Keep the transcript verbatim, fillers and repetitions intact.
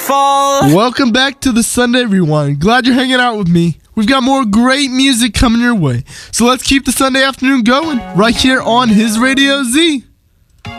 fall. Welcome back to the Sunday Rewind. Glad you're hanging out with me. We've got more great music coming your way. So let's keep the Sunday afternoon going right here on His Radio Z.